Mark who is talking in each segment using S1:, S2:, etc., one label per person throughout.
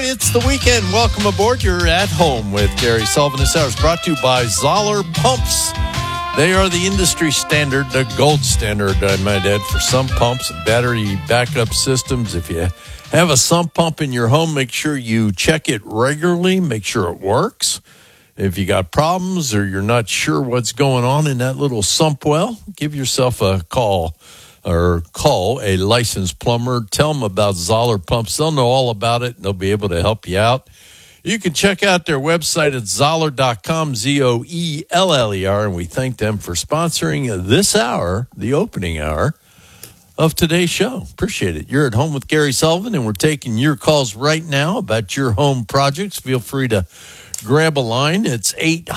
S1: it's the weekend. Welcome aboard. You're at home with Gary Sullivan. This hour is brought to you by Zoller Pumps. They are the industry standard, the gold standard, I might add, for sump pumps and battery backup systems. If you have a sump pump in your home, make sure you check it regularly, make sure it works. If you got problems or you're not sure what's going on in that little sump well, give yourself a call or call a licensed plumber. Tell them about Zoller Pumps. They'll know all about it, and they'll be able to help you out. You can check out their website at Zoller.com, Zoeller, and we thank them for sponsoring this hour, the opening hour of today's show. Appreciate it. You're at home with Gary Sullivan, and we're taking your calls right now about your home projects. Feel free to grab a line. It's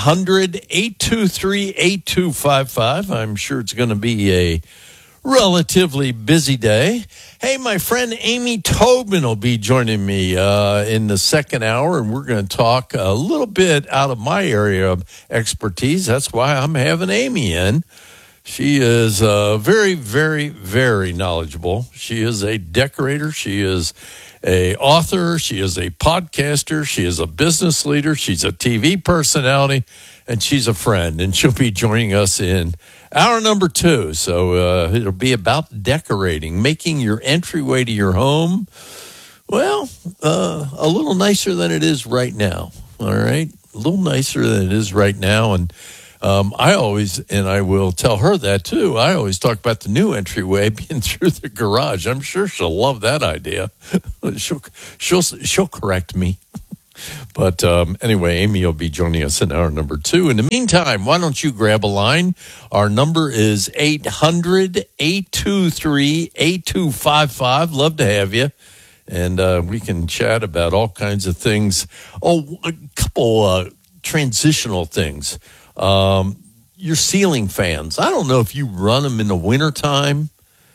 S1: 800-823-8255. I'm sure it's going to be a relatively busy day. Hey, my friend Amy Tobin will be joining me in the second hour, and we're going to talk a little bit out of my area of expertise. That's why I'm having Amy in. She is very, very, very knowledgeable. She is a decorator. She is a author. She is a podcaster. She is a business leader. She's a TV personality, and she's a friend. And she'll be joining us in hour number 2. So it'll be about decorating, making your entryway to your home, well, a little nicer than it is right now. All right? A little nicer than it is right now. And I always, and I will tell her that too, I always talk about the new entryway being through the garage. I'm sure she'll love that idea. She'll correct me. But anyway, Amy will be joining us in hour number 2. In the meantime, why don't you grab a line? Our number is 800-823-8255. Love to have you. And we can chat about all kinds of things. Oh, a couple transitional things. Your ceiling fans. I don't know if you run them in the wintertime.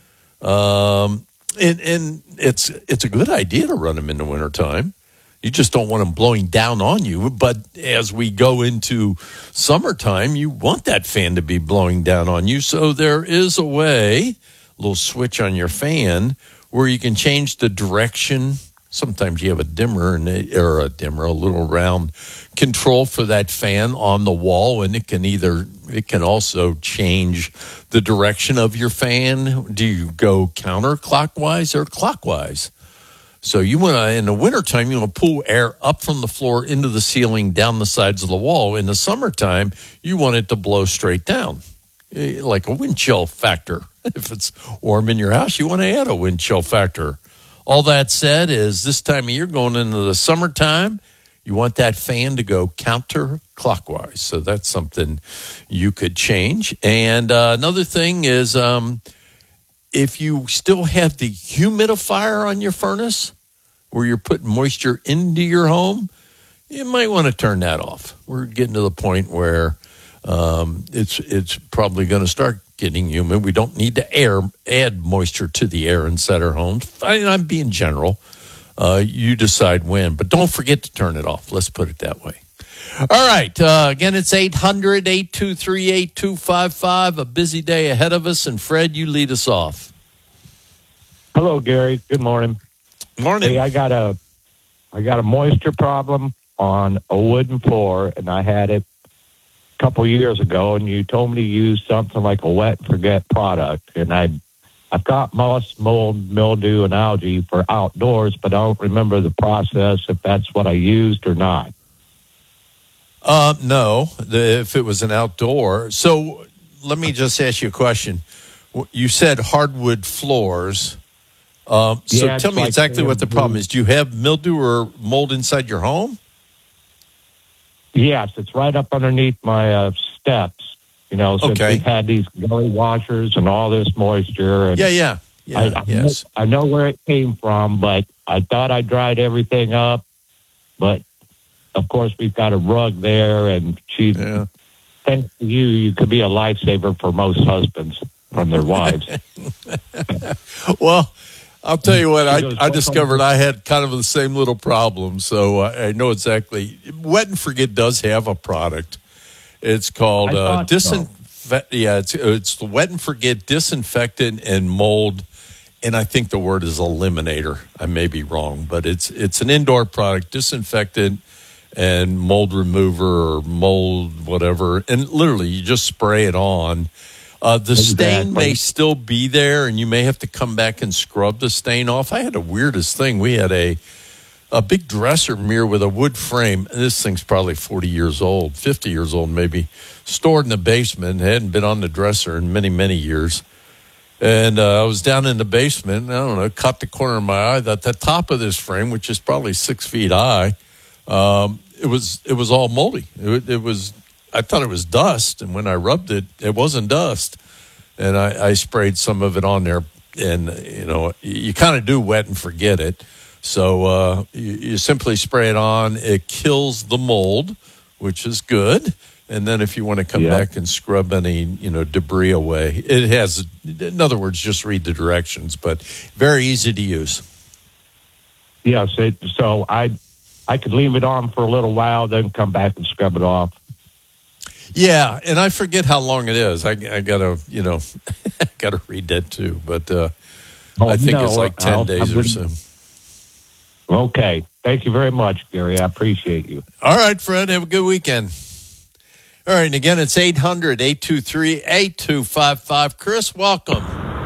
S1: And it's a good idea to run them in the wintertime. You just don't want them blowing down on you. But as we go into summertime, you want that fan to be blowing down on you. So there is a way, a little switch on your fan, where you can change the direction. Sometimes you have a dimmer, a little round control for that fan on the wall, and it can also change the direction of your fan. Do you go counterclockwise or clockwise? So you want to, in the wintertime, you want to pull air up from the floor into the ceiling, down the sides of the wall. In the summertime, you want it to blow straight down, like a wind chill factor. If it's warm in your house, you want to add a wind chill factor. All that said is this time of year, going into the summertime, you want that fan to go counterclockwise. So that's something you could change. And another thing is, if you still have the humidifier on your furnace where you're putting moisture into your home, you might want to turn that off. We're getting to the point where it's probably going to start getting humid. We don't need to add moisture to the air inside our homes. I'm being general. You decide when, but don't forget to turn it off. Let's put it that way. All right. Again, it's 800-823-8255. A busy day ahead of us. And Fred, you lead us off.
S2: Hello, Gary. Good morning.
S1: Morning.
S2: Hey, I got a moisture problem on a wooden floor, and I had it a couple years ago, and you told me to use something like a wet and forget product. And I've got moss, mold, mildew, and algae for outdoors, but I don't remember the process if that's what I used or not.
S1: No, if it was an outdoor. So let me just ask you a question. You said hardwood floors. So tell me exactly what the problem is. Do you have mildew or mold inside your home?
S2: Yes, it's right up underneath my steps. Since we've had these gully washers and all this moisture. And
S1: Yeah, yes.
S2: I know where it came from, but I thought I dried everything up. But of course, we've got a rug there, and thanks to you could be a lifesaver for most husbands from their wives.
S1: Well, I'll tell you what, I discovered I had kind of the same little problem, so I know exactly. Wet and Forget does have a product. It's called it's the Wet and Forget Disinfectant and Mold and I think the word is eliminator. I may be wrong, but it's an indoor product, disinfectant and mold remover or mold whatever, and literally you just spray it on. The stain may still be there, and you may have to come back and scrub the stain off. I had the weirdest thing. We had a big dresser mirror with a wood frame. This thing's probably 40 years old, 50 years old maybe, stored in the basement. It hadn't been on the dresser in many, many years. And I was down in the basement, I don't know, caught the corner of my eye that the top of this frame, which is probably 6 feet high, it was all moldy. It was, I thought it was dust, and when I rubbed it, it wasn't dust. And I sprayed some of it on there, and, you kind of do wet and forget it. So you simply spray it on. It kills the mold, which is good. And then if you want to come back and scrub any, debris away, it has, in other words, just read the directions, but very easy to use.
S2: Yes, so I could leave it on for a little while, then come back and scrub it off.
S1: Yeah, and I forget how long it is. I gotta, gotta read that too. But I think it's like 10 days or so.
S2: Okay. Thank you very much, Gary. I appreciate you.
S1: All right, Fred. Have a good weekend. All right, and again, it's 800-823-8255. Chris, welcome.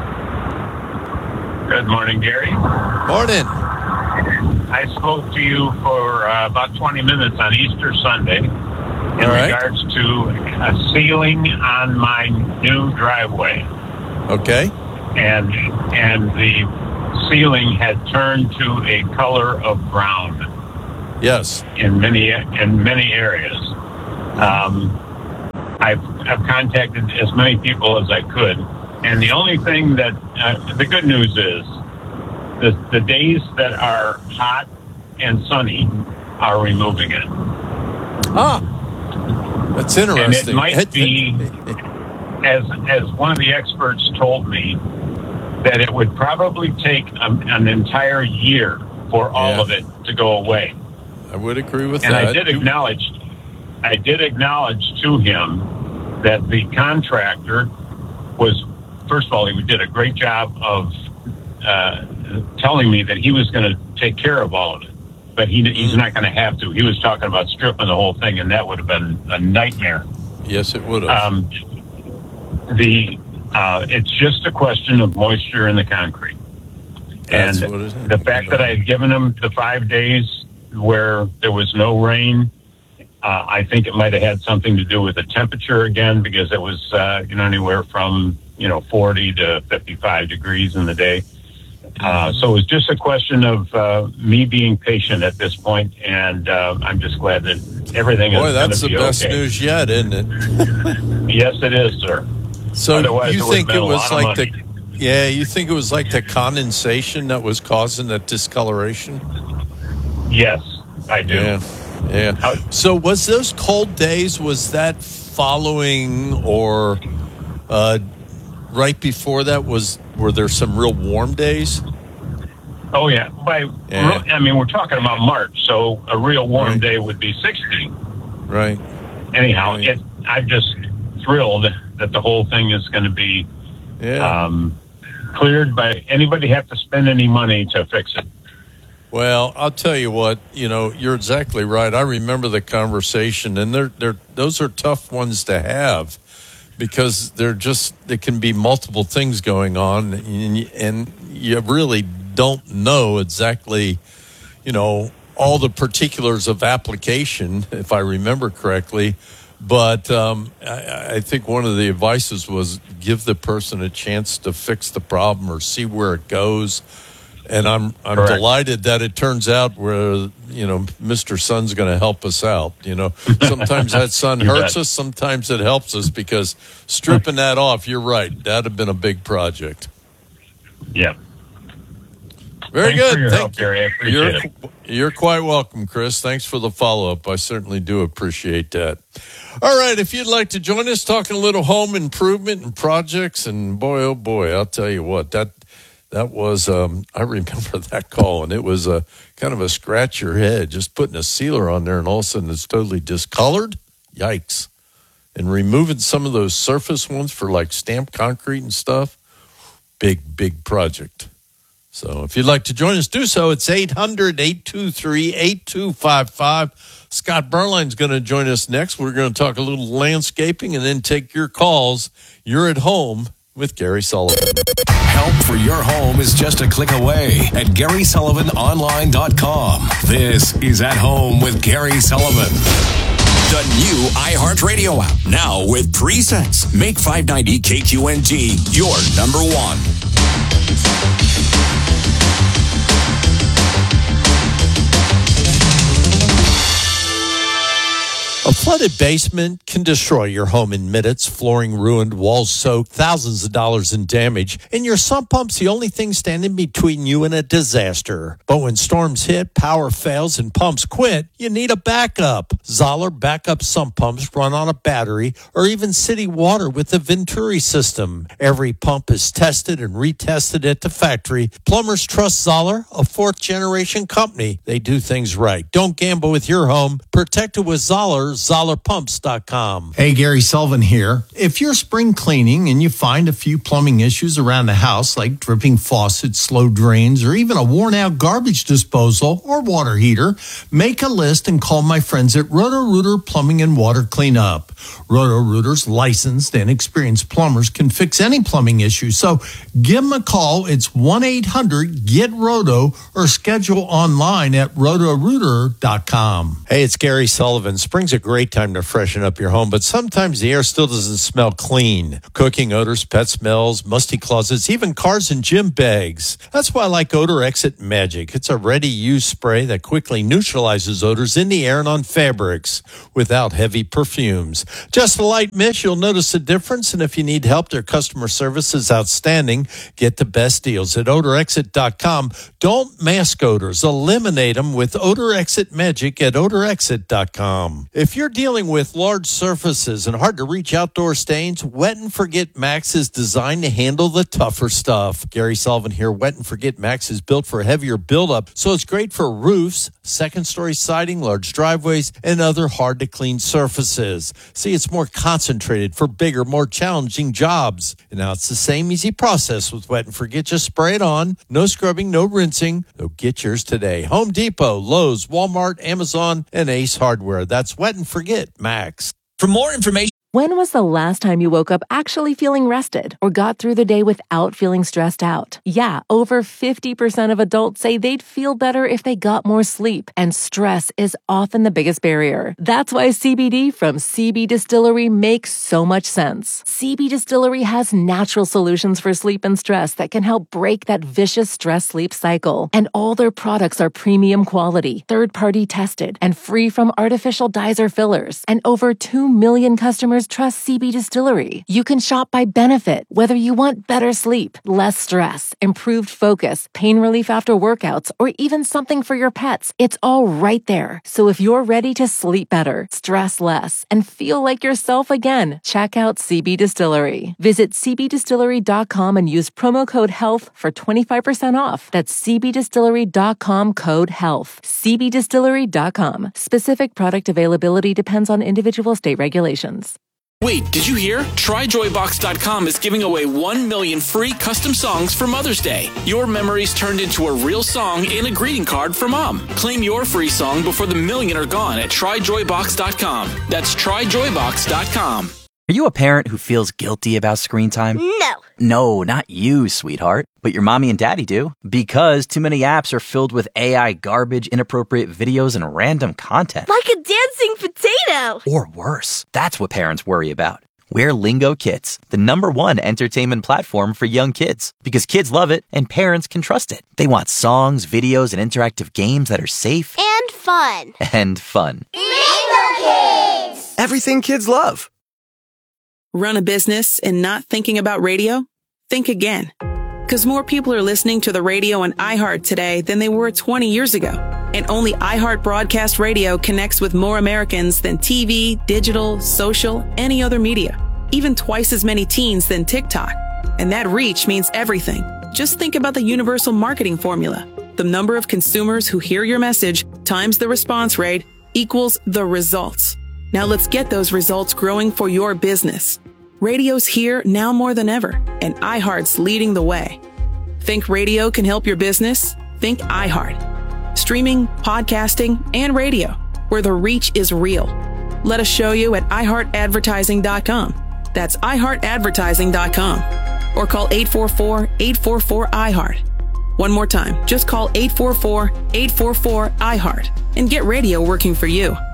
S3: Good morning, Gary.
S1: Morning.
S3: I spoke to you for about 20 minutes on Easter Sunday in regards to a ceiling on my new driveway.
S1: Okay.
S3: And the ceiling had turned to a color of brown.
S1: Yes.
S3: In many areas. I've contacted as many people as I could, and the only thing that the good news is the days that are hot and sunny are removing it.
S1: Ah, that's interesting.
S3: And it might be, as one of the experts told me, that it would probably take an entire year for all of it to go away.
S1: I would agree with
S3: that. And I did acknowledge to him that the contractor was, first of all, he did a great job of telling me that he was going to take care of all of it, but he's not going to have to. He was talking about stripping the whole thing, and that would have been a nightmare.
S1: Yes, it would have.
S3: It's just a question of moisture in the concrete.
S1: That's
S3: and
S1: what it is.
S3: The fact that I had given him the 5 days where there was no rain, I think it might have had something to do with the temperature again, because it was anywhere from 40 to 55 degrees in the day. So it was just a question of me being patient at this point, and I'm just glad that everything is going to be okay. Boy, that's the
S1: best news yet, isn't it?
S3: Yes, it is, sir.
S1: So
S3: otherwise,
S1: you think it was like you think it was like the condensation that was causing that discoloration?
S3: Yes, I do.
S1: Yeah. So was those cold days, was that following or right before that? Were there some real warm days?
S3: Oh, yeah. We're talking about March, so a real warm day would be 60.
S1: Right.
S3: Anyhow, I'm just thrilled that the whole thing is going to be cleared. By anybody have to spend any money to fix it?
S1: Well, I'll tell you what, you're exactly right. I remember the conversation, and those are tough ones to have because there can be multiple things going on, and you really don't know exactly, all the particulars of application, if I remember correctly. But I think one of the advices was give the person a chance to fix the problem or see where it goes. And I'm delighted that it turns out where, Mr. Sun's going to help us out. Sometimes that sun hurts us. Sometimes it helps us because stripping that off, you're right. That'd have been a big project.
S3: Yeah.
S1: Very good.
S3: For your help, Gary. I appreciate it.
S1: You're quite welcome, Chris. Thanks for the follow-up. I certainly do appreciate that. All right, if you'd like to join us talking a little home improvement and projects, and boy, oh boy, I'll tell you what, that was, I remember that call, and it was a kind of a scratch your head, just putting a sealer on there, and all of a sudden it's totally discolored. Yikes. And removing some of those surface ones for like stamped concrete and stuff, big project. So if you'd like to join us, do so. It's 800-823-8255. Scott Berline's going to join us next. We're going to talk a little landscaping and then take your calls. You're at home with Gary Sullivan.
S4: Help for your home is just a click away at GarySullivanOnline.com. This is At Home with Gary Sullivan.
S5: The new iHeartRadio app, now with presets. Make 590 KQNT your number one.
S1: A flooded basement can destroy your home in minutes. Flooring ruined, walls soaked, thousands of dollars in damage. And your sump pump's the only thing standing between you and a disaster. But when storms hit, power fails, and pumps quit, you need a backup. Zoller backup sump pumps run on a battery or even city water with the Venturi system. Every pump is tested and retested at the factory. Plumbers trust Zoller, a fourth-generation company. They do things right. Don't gamble with your home. Protect it with Zoller. ZollerPumps.com.
S6: Hey, Gary Sullivan here. If you're spring cleaning and you find a few plumbing issues around the house, like dripping faucets, slow drains, or even a worn-out garbage disposal or water heater, make a list and call my friends at Roto-Rooter Plumbing and Water Cleanup. Roto-Rooter's licensed and experienced plumbers can fix any plumbing issue, so give them a call. It's 1-800-GET-ROTO or schedule online at Roto-Rooter.com.
S1: Hey, it's Gary Sullivan. Spring's a great time to freshen up your home, but sometimes the air still doesn't smell clean. Cooking odors, pet smells, musty closets, even cars and gym bags. That's why I like Odor Exit Magic. It's a ready-use spray that quickly neutralizes odors in the air and on fabrics without heavy perfumes. Just a light mist, you'll notice a difference, and if you need help, their customer service is outstanding. Get the best deals at odorexit.com. Don't mask odors. Eliminate them with Odor Exit Magic at odorexit.com. If you're dealing with large surfaces and hard-to-reach outdoor stains, Wet and Forget Max is designed to handle the tougher stuff. Gary Sullivan here. Wet and Forget Max is built for heavier buildup, so it's great for roofs, second-story siding, large driveways, and other hard-to-clean surfaces. See, it's more concentrated for bigger, more challenging jobs. And now it's the same easy process with Wet and Forget. Just spray it on. No scrubbing, no rinsing. So get yours today. Home Depot, Lowe's, Walmart, Amazon, and Ace Hardware. That's Wet and Forget Max.
S5: For more information,
S7: When was the last time you woke up actually feeling rested or got through the day without feeling stressed out? Yeah, over 50% of adults say they'd feel better if they got more sleep, and stress is often the biggest barrier. That's why CBD from CB Distillery makes so much sense. CB Distillery has natural solutions for sleep and stress that can help break that vicious stress-sleep cycle. And all their products are premium quality, third-party tested, and free from artificial dyes or fillers. And over 2 million customers trust CB Distillery. You can shop by benefit, whether you want better sleep, less stress, improved focus, pain relief after workouts, or even something for your pets. It's all right there. So if you're ready to sleep better, stress less, and feel like yourself again, check out CB Distillery. Visit cbdistillery.com and use promo code HEALTH for 25% off. That's cbdistillery.com code HEALTH. cbdistillery.com. Specific product availability depends on individual state regulations.
S8: Wait, did you hear? TryJoyBox.com is giving away 1 million free custom songs for Mother's Day. Your memories turned into a real song and a greeting card for Mom. Claim your free song before the million are gone at TryJoyBox.com. That's TryJoyBox.com.
S9: Are you a parent who feels guilty about screen time?
S10: No.
S9: No, not you, sweetheart. But your mommy and daddy do. Because too many apps are filled with AI garbage, inappropriate videos, and random content.
S10: Like a dancing potato.
S9: Or worse. That's what parents worry about. We're Lingo Kids, the #1 entertainment platform for young kids. Because kids love it and parents can trust it. They want songs, videos, and interactive games that are safe.
S10: And fun.
S9: And fun.
S10: Lingo Kids!
S11: Everything kids love.
S12: Run a business and not thinking about radio? Think again. Because more people are listening to the radio on iHeart today than they were 20 years ago. And only iHeart Broadcast Radio connects with more Americans than TV, digital, social, any other media. Even twice as many teens than TikTok. And that reach means everything. Just think about the universal marketing formula. The number of consumers who hear your message times the response rate equals the results. Now let's get those results growing for your business. Radio's here now more than ever, and iHeart's leading the way. Think radio can help your business? Think iHeart. Streaming, podcasting, and radio, where the reach is real. Let us show you at iHeartAdvertising.com. That's iHeartAdvertising.com. Or call 844-844-iHeart. One more time, just call 844-844-iHeart and get radio working for you.